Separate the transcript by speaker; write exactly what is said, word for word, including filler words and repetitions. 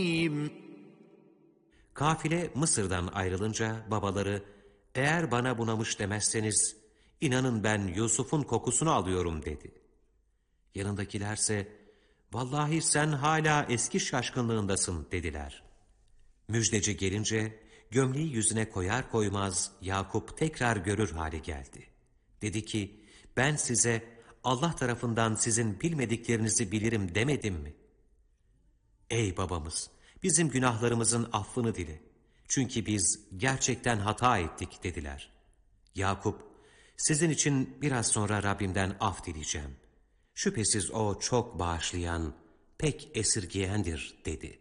Speaker 1: Kafile Mısır'dan ayrılınca babaları, eğer bana bunamış demezseniz, inanın ben Yusuf'un kokusunu alıyorum dedi. Yanındakilerse, vallahi sen hala eski şaşkınlığındasın dediler. Müjdeci gelince, gömleği yüzüne koyar koymaz Yakup tekrar görür hale geldi. Dedi ki, ben size Allah tarafından sizin bilmediklerinizi bilirim demedim mi? Ey babamız! Bizim günahlarımızın affını dile. Çünkü biz gerçekten hata ettik dediler. Yakup, sizin için biraz sonra Rabbimden af dileyeceğim. Şüphesiz o çok bağışlayan, pek esirgeyendir dedi.